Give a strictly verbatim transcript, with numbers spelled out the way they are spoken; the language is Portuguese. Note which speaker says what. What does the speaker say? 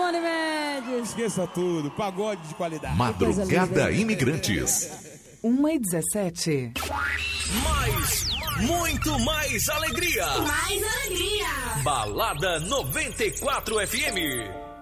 Speaker 1: Simone Mendes.
Speaker 2: Esqueça tudo, pagode de qualidade.
Speaker 3: Madrugada Imigrantes.
Speaker 4: uma e dezessete.
Speaker 5: Mais, muito mais alegria.
Speaker 6: Mais alegria.
Speaker 5: Balada noventa e quatro F M.